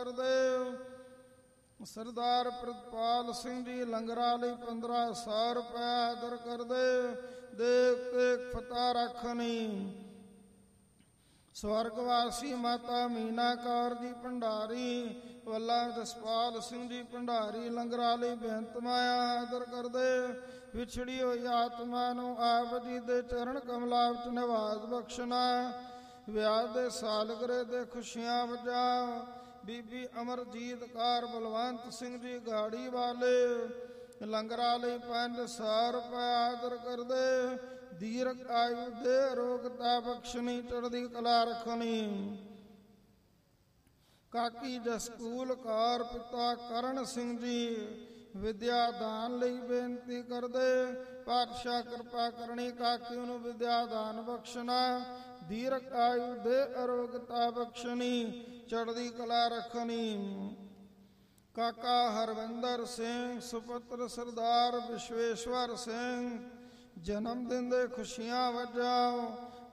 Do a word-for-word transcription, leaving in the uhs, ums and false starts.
ਕਰਦੇ। ਸਰਦਾਰ ਪ੍ਰਿਤਪਾਲ ਸਿੰਘ ਜੀ ਲੰਗਰਾਂ ਲਈ ਪੰਦਰਾਂ ਸੌ ਰੁਪਇਆ ਆਦਰ ਕਰਦੇ। ਦੇਖ ਦੇਖ ਫਤਿਹ ਰੱਖਣੀ। ਸਵਰਗਵਾਸੀ ਮਾਤਾ ਮੀਨਾ ਕੌਰ ਜੀ ਭੰਡਾਰੀ, ਵੱਲਾ ਜਸਪਾਲ ਸਿੰਘ ਜੀ ਭੰਡਾਰੀ ਲੰਗਰਾਂ ਲਈ ਬੇਨਤ ਮਾਇਆ ਆਦਰ ਕਰਦੇ। ਵਿਛੜੀ ਹੋਈ ਆਤਮਾ ਨੂੰ ਆਪ ਜੀ ਦੇ ਚਰਨ ਕਮਲਾਂ ਵਿੱਚ ਨਿਵਾਸ ਬਖਸ਼ਣਾ। ਵਿਆਹ ਦੇ ਸਾਲਗਰੇ ਦੇ ਖੁਸ਼ੀਆਂ ਵਜਾਓ। ਬੀਬੀ ਅਮਰਜੀਤ ਕੌਰ ਬਲਵੰਤ ਸਿੰਘ ਜੀ ਗਾੜੀ ਵਾਲੇ ਲੰਗਰਾਂ ਲਈ ਪੰਜ ਸੌ ਰੁਪਏ ਆਦਰ ਕਰਦੇ। ਦੀਰਘ ਆਯੂ ਦੇ ਅਰੋਗਤਾ ਬਖਸ਼ਣੀ, ਚੜ੍ਹਦੀ ਕਲਾ ਰੱਖਣੀ। ਕਾਕੀ ਜਸਕੂਲ ਕੌਰ ਪਿਤਾ ਕਰਨ ਸਿੰਘ ਜੀ ਵਿਦਿਆ ਦਾਨ ਲਈ ਬੇਨਤੀ ਕਰਦੇ। ਪਾਤਸ਼ਾਹ ਕਿਰਪਾ ਕਰਨੀ, ਕਾਕੀ ਨੂੰ ਵਿਦਿਆ ਦਾਨ ਬਖਸ਼ਣਾ। ਦੀਰਘ ਆਯੂ ਦੇ ਅਰੋਗਤਾ ਬਖਸ਼ਣੀ, ਚੜ੍ਹਦੀ ਕਲਾ ਰੱਖਣੀ। ਕਾਕਾ ਹਰਵਿੰਦਰ ਸਿੰਘ ਸੁਪੁੱਤਰ ਸਰਦਾਰ ਵਿਸ਼ਵੇਸ਼ਵਰ ਸਿੰਘ ਜਨਮ ਦਿਨ ਦੇ ਖੁਸ਼ੀਆਂ ਵਜਾਓ।